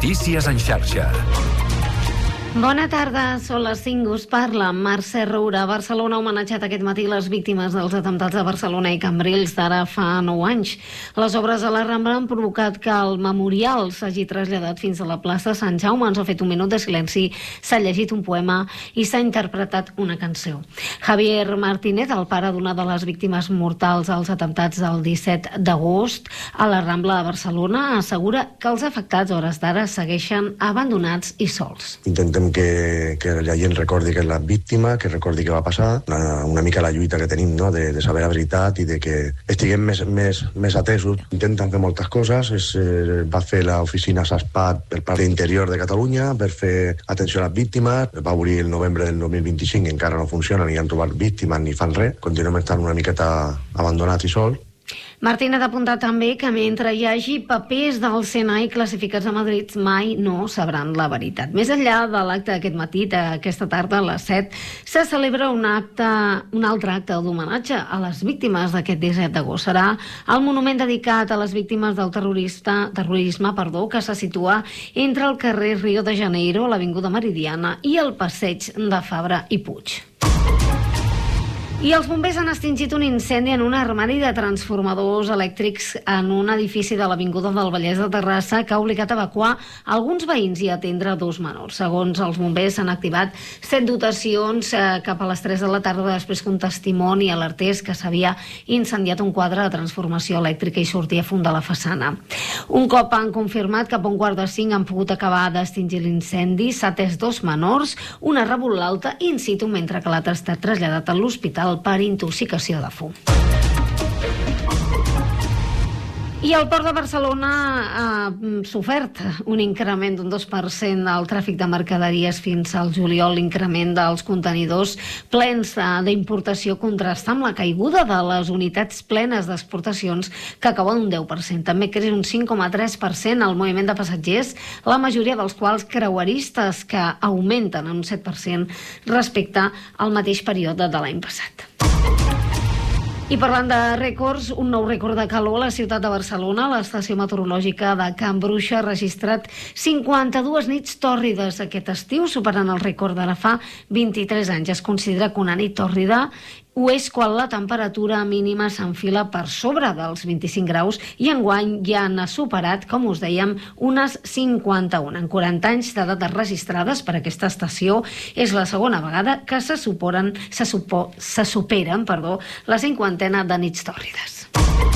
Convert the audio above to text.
Notícies en xarxa. Bona tarda, són les 5, us parla Mercè Roura. Barcelona ha homenatjat aquest matí les víctimes dels atemptats de Barcelona i Cambrils d'ara fa 9 anys. Les obres a la Rambla han provocat que el memorial s'hagi traslladat fins a la plaça Sant Jaume. Ens ha fet un minut de silenci, s'ha llegit un poema i s'ha interpretat una cançó. Javier Martínez, el pare d'una de les víctimes mortals als atemptats del 17 d'agost a la Rambla de Barcelona, assegura que els afectats a hores d'ara segueixen abandonats i sols. Intentem que la gent recordi que és la víctima, que recordi què va passar, una mica la lluita que tenim, no? de saber la veritat i de que estiguem més atesos. Intenten fer moltes coses, va fer l'oficina SASPAT per part d'interior de Catalunya per fer atenció a les víctimes, va obrir el novembre del 2025, encara no funciona, ni han trobat víctimes ni fan res, continuem estant una miqueta abandonats i sols. Martínez ha apuntat també que mentre hi hagi papers del SENAI classificats a Madrid mai no sabran la veritat. Més enllà de l'acte d'aquest matí, aquesta tarda a les 7, se celebra un altre acte d'homenatge a les víctimes d'aquest 17 d'agost. Serà el monument dedicat a les víctimes del terrorisme, que se situa entre el carrer Rio de Janeiro, l'Avinguda Meridiana i el passeig de Fabra i Puig. I els bombers han extingit un incendi en un armari de transformadors elèctrics en un edifici de l'Avinguda del Vallès de Terrassa que ha obligat a evacuar alguns veïns i atendre 2 menors. Segons els bombers, s'han activat 7 dotacions cap a les 3 de la tarda després que un testimoni alertés que s'havia incendiat un quadre de transformació elèctrica i sortia fum de la façana. Un cop han confirmat que cap a 4:45 han pogut acabar d'extingir l'incendi, s'ha atès 2 menors, una ha rebut l'alta in situ mentre que l'altre ha estat traslladat a l'hospital per intoxicació de fum. I el Port de Barcelona ha sofert un increment d'un 2% del tràfic de mercaderies fins al juliol. L'increment dels contenidors plens d'importació contrasta amb la caiguda de les unitats plenes d'exportacions que acaba un 10%. També creix un 5,3% el moviment de passatgers, la majoria dels quals creueristes, que augmenten en un 7% respecte al mateix període de l'any passat. I parlant de rècords, un nou rècord de calor a la ciutat de Barcelona. L'estació meteorològica de Can Bruixa ha registrat 52 nits tòrrides aquest estiu, superant el rècord d'ara fa 23 anys. Es considera que una nit tòrrida ho és quan la temperatura mínima s'enfila per sobre dels 25 graus i enguany ja n'ha superat, com us dèiem, unes 51. En 40 anys de dades registrades per aquesta estació és la segona vegada que se superen la 50ena de nits tòrrides.